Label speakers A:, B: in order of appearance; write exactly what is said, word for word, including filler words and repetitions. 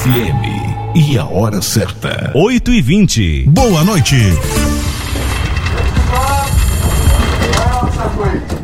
A: F M e a hora certa.
B: oito e vinte.
C: Boa noite.